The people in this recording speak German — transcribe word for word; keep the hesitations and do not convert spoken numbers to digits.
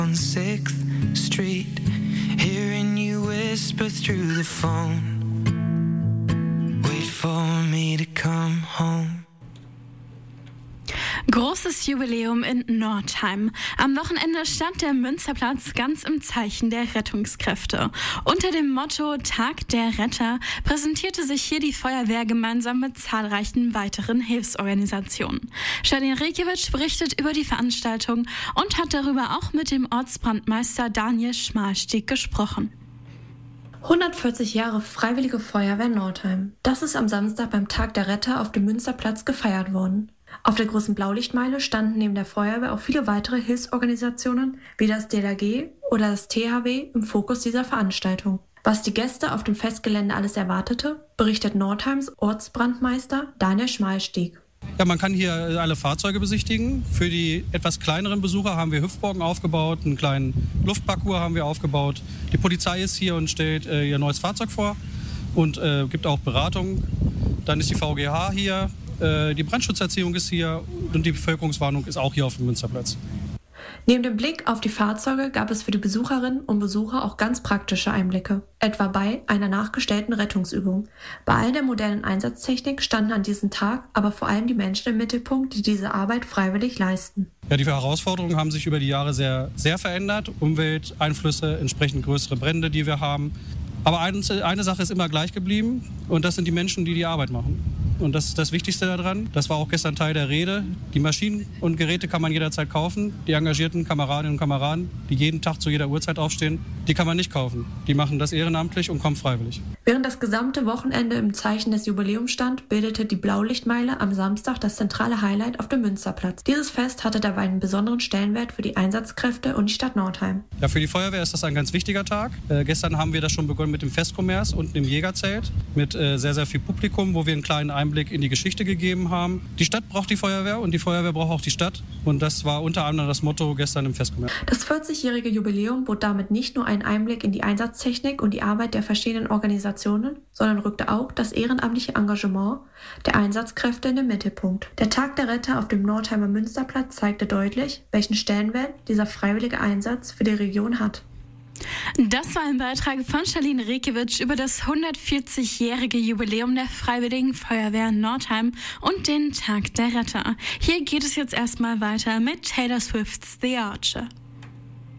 On sixth Street, hearing you whisper through the phone. Wait for me to come home. Großes Jubiläum in Nordheim. Am Wochenende stand der Münsterplatz ganz im Zeichen der Rettungskräfte. Unter dem Motto Tag der Retter präsentierte sich hier die Feuerwehr gemeinsam mit zahlreichen weiteren Hilfsorganisationen. Charlene Rekiewicz berichtet über die Veranstaltung und hat darüber auch mit dem Ortsbrandmeister Daniel Schmalstieg gesprochen. hundertvierzig Jahre Freiwillige Feuerwehr Nordheim. Das ist am Samstag beim Tag der Retter auf dem Münsterplatz gefeiert worden. Auf der großen Blaulichtmeile standen neben der Feuerwehr auch viele weitere Hilfsorganisationen wie das D L R G oder das T H W im Fokus dieser Veranstaltung. Was die Gäste auf dem Festgelände alles erwartete, berichtet Nordheims Ortsbrandmeister Daniel Schmalstieg. Ja, man kann hier alle Fahrzeuge besichtigen. Für die etwas kleineren Besucher haben wir Hüpfburgen aufgebaut, einen kleinen Luftparcours haben wir aufgebaut. Die Polizei ist hier und stellt äh, ihr neues Fahrzeug vor und äh, gibt auch Beratung. Dann ist die V G H hier. Die Brandschutzerziehung ist hier und die Bevölkerungswarnung ist auch hier auf dem Münsterplatz. Neben dem Blick auf die Fahrzeuge gab es für die Besucherinnen und Besucher auch ganz praktische Einblicke, etwa bei einer nachgestellten Rettungsübung. Bei all der modernen Einsatztechnik standen an diesem Tag aber vor allem die Menschen im Mittelpunkt, die diese Arbeit freiwillig leisten. Ja, die Herausforderungen haben sich über die Jahre sehr, sehr verändert. Umwelteinflüsse, entsprechend größere Brände, die wir haben. Aber eine, eine Sache ist immer gleich geblieben und das sind die Menschen, die die Arbeit machen. Und das ist das Wichtigste daran. Das war auch gestern Teil der Rede. Die Maschinen und Geräte kann man jederzeit kaufen. Die engagierten Kameradinnen und Kameraden, die jeden Tag zu jeder Uhrzeit aufstehen, die kann man nicht kaufen. Die machen das ehrenamtlich und kommen freiwillig. Während das gesamte Wochenende im Zeichen des Jubiläums stand, bildete die Blaulichtmeile am Samstag das zentrale Highlight auf dem Münsterplatz. Dieses Fest hatte dabei einen besonderen Stellenwert für die Einsatzkräfte und die Stadt Nordheim. Ja, für die Feuerwehr ist das ein ganz wichtiger Tag. Äh, gestern haben wir das schon begonnen mit dem Festkommers unten im Jägerzelt mit äh, sehr, sehr viel Publikum, wo wir einen kleinen Einblick in die Geschichte gegeben haben. Die Stadt braucht die Feuerwehr und die Feuerwehr braucht auch die Stadt. Und das war unter anderem das Motto gestern im Festkommers. Das vierzigjährige Jubiläum bot damit nicht nur einen Einblick in die Einsatztechnik und die Arbeit der verschiedenen Organisationen, sondern rückte auch das ehrenamtliche Engagement der Einsatzkräfte in den Mittelpunkt. Der Tag der Retter auf dem Nordheimer Münsterplatz zeigte deutlich, welchen Stellenwert dieser freiwillige Einsatz für die Region hat. Das war ein Beitrag von Charlene Rekiewicz über das hundertvierzigjährige Jubiläum der Freiwilligen Feuerwehr Nordheim und den Tag der Retter. Hier geht es jetzt erstmal weiter mit Taylor Swift's The Archer.